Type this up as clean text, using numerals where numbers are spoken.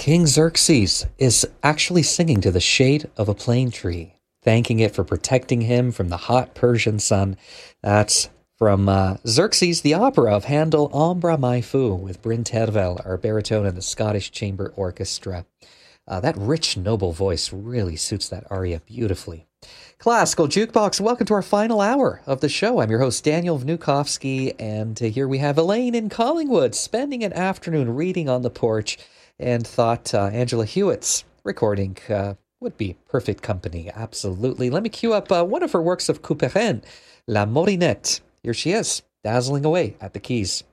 King Xerxes is actually singing to the shade of a plane tree, thanking it for protecting him from the hot Persian sun. That's from Xerxes, the opera of Handel Ombra Mai Fu with Bryn Terfel, our baritone, and the Scottish Chamber Orchestra. That rich, noble voice really suits that aria beautifully. Classical Jukebox, welcome to our final hour of the show. I'm your host, Daniel Vnukovsky, and here we have Elaine in Collingwood spending an afternoon reading on the porch and thought Angela Hewitt's recording would be perfect company. Absolutely. Let me cue up one of her works of Couperin, La Morinette. Here she is, dazzling away at the keys.